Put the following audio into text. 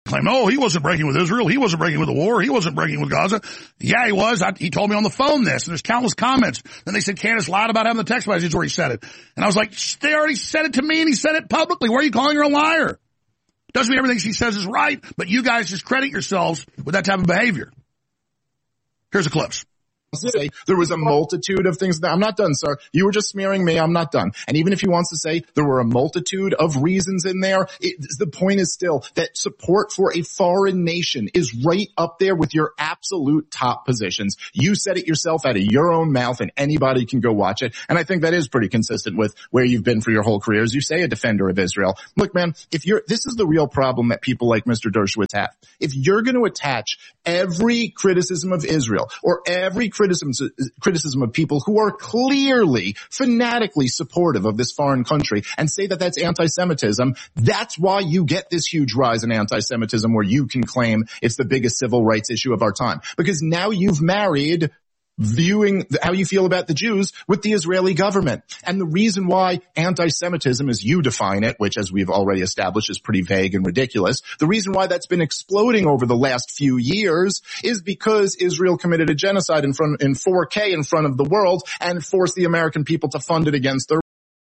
claim, oh, he wasn't breaking with Israel. He wasn't breaking with the war. He wasn't breaking with Gaza. Yeah, he was. He told me on the phone this, and there's countless comments. Then they said Candace lied about having the text message where he said it. And I was like, they already said it to me, and he said it publicly. Why are you calling her a liar? Doesn't mean everything she says is right, but you guys discredit yourselves with that type of behavior. Here's the clips. Say there was a multitude of things that I'm not done, sir. You were just smearing me. I'm not done. And even if he wants to say there were a multitude of reasons in there, the point is still that support for a foreign nation is right up there with your absolute top positions. You said it yourself out of your own mouth, and anybody can go watch it. And I think that is pretty consistent with where you've been for your whole career, as you say, a defender of Israel. Look, man, this is the real problem that people like Mr. Dershowitz have. If you're going to attach every criticism of Israel or every criticism of people who are clearly, fanatically supportive of this foreign country and say that that's anti-Semitism, that's why you get this huge rise in anti-Semitism where you can claim it's the biggest civil rights issue of our time. Because now you've married viewing how you feel about the Jews with the Israeli government. And the reason why anti-Semitism, as you define it, which as we've already established is pretty vague and ridiculous, the reason why that's been exploding over the last few years is because Israel committed a genocide in 4K in front of the world and forced the American people to fund it against their